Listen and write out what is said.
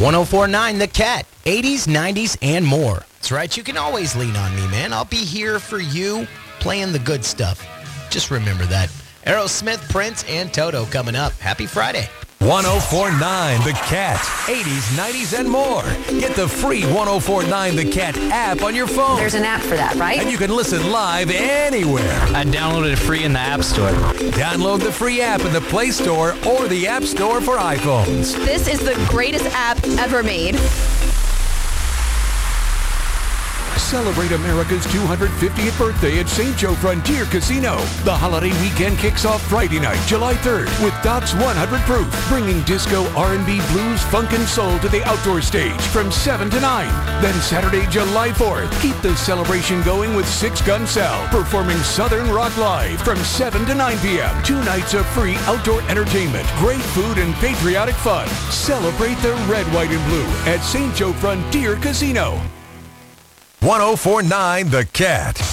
1049 The Cat, 80s, 90s, and more. That's right, you can always lean on me, man. I'll be here for you, playing the good stuff. Just remember that. Aerosmith, Prince, and Toto coming up. Happy Friday. 1049 The Cat, 80s, 90s, and more. Get the free 1049 The Cat app on your phone. There's an app for that, right? And you can listen live anywhere. I downloaded it free in the App Store. Download the free app in the Play Store or the App Store for iPhones. This is the greatest app ever made. Celebrate America's 250th birthday at St. Joe Frontier Casino. The holiday weekend kicks off Friday night, July 3rd, with Doc's 100 Proof, bringing disco, R&B, blues, funk, and soul to the outdoor stage from 7 to 9. Then Saturday, July 4th, keep the celebration going with Six Gun Sal, performing Southern Rock Live from 7 to 9 p.m. 2 nights of free outdoor entertainment, great food, and patriotic fun. Celebrate the red, white, and blue at St. Joe Frontier Casino. 1049 The Cat.